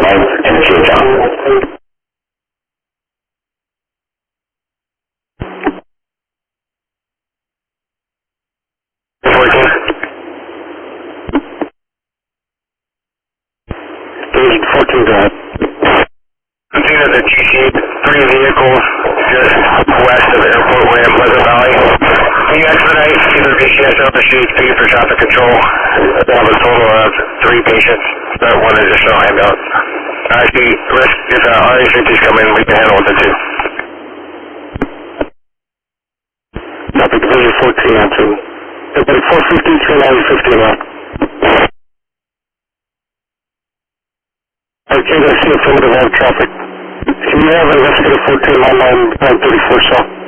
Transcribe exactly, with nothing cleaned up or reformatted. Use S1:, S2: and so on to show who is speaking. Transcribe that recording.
S1: five and change out. fourteen. Division fourteen, go ahead. Continue to G C, three vehicles just west of Airport Way in Pleasant Valley. Can you expedite either V C S or the C H P for traffic control? They have a total of three patients, but one additional ambulance. Actually, risk, if uh, R H fifties come in, we can handle the two. Copy, Division fourteen on two. Everybody, four fifty, three ninety, fifteen up. Okay, I see affirmative all traffic. Can you have investigator fourteen on line thirty-four cell?